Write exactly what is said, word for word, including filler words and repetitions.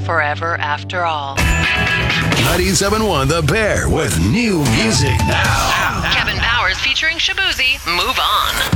forever after all. ninety-seven point one The Bear with new music now. Kevin Powers featuring Shabuzi, Move On.